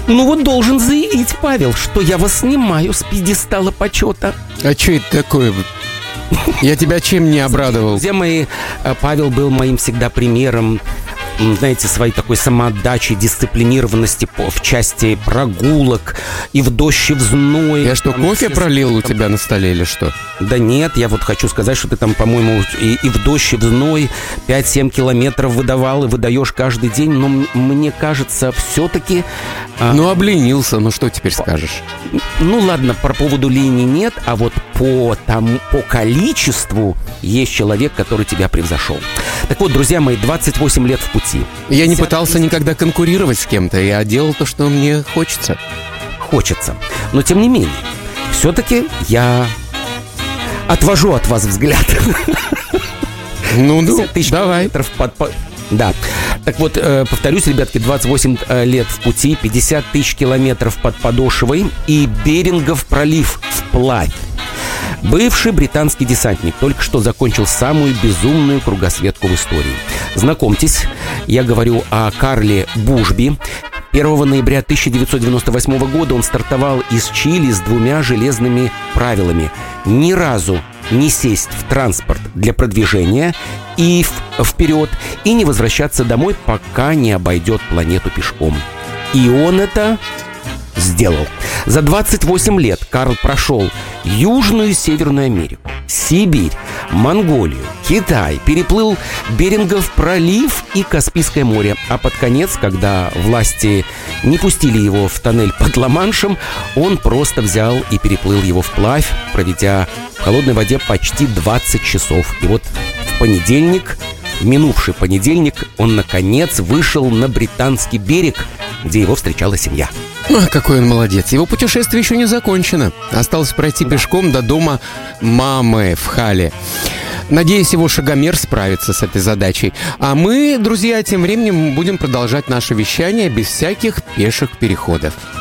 Ну вот должен заявить, Павел, что я вас снимаю с пьедестала почета. А что это такое? Я тебя чем не обрадовал? Друзья мои, Павел был моим всегда примером, знаете, своей такой самоотдачи, дисциплинированности в части прогулок и в дождь, и в зной. Я что, кофе пролил у тебя на столе или что? Да нет, я вот хочу сказать, что ты там, по-моему, и в дождь, и в зной 5-7 километров выдавал и выдаешь каждый день. Но мне кажется, все-таки... Ну, обленился, ну что теперь скажешь? Ну ладно, по поводу линии нет, а вот по количеству есть человек, который тебя превзошел. Так вот, друзья мои, 28 лет в пути. Я не пытался никогда конкурировать с кем-то, я делал то, что мне хочется. Хочется. Но тем не менее, все-таки я отвожу от вас взгляд. Ну, давай. Да. Так вот, повторюсь, ребятки, 28 лет в пути, 50 тысяч километров под подошвой и Берингов пролив вплавь. Бывший британский десантник только что закончил самую безумную кругосветку в истории. Знакомьтесь, я говорю о Карле Бушби. 1 ноября 1998 года он стартовал из Чили с 2 железными правилами. Ни разу не сесть в транспорт для продвижения и вперед, и не возвращаться домой, пока не обойдет планету пешком. И он это сделал. За 28 лет Карл прошел Южную и Северную Америку, Сибирь, Монголию, Китай, переплыл Берингов пролив и Каспийское море. А под конец, когда власти не пустили его в тоннель под Ла-Маншем, он просто взял и переплыл его вплавь, проведя в холодной воде почти 20 часов. И вот в понедельник, в минувший понедельник, он наконец вышел на британский берег, где его встречала семья. Какой он молодец. Его путешествие еще не закончено. Осталось пройти пешком до дома мамы в Хале. Надеюсь, его шагомер справится с этой задачей. А мы, друзья, тем временем будем продолжать наше вещание без всяких пеших переходов.